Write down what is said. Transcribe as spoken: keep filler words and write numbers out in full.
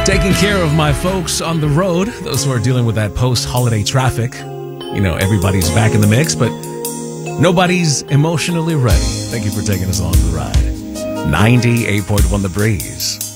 Taking care of my folks on the road, those who are dealing with that post-holiday traffic. You know, everybody's back in the mix, but nobody's emotionally ready. Thank you for taking us along the ride. ninety-eight point one The Breeze.